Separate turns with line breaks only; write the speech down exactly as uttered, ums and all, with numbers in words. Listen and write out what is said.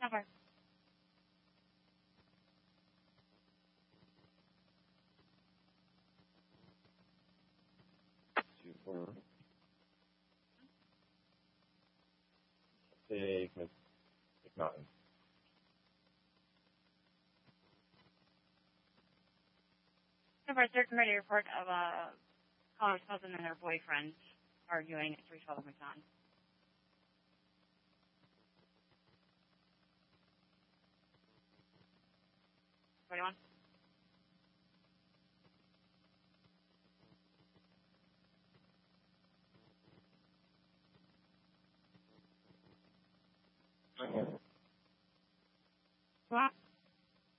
Over.
Two, four. Take McNaughton.
Over. Third committee report of a college cousin and their boyfriend arguing at three twelve McNaughton. Twenty-one.
Okay.
What?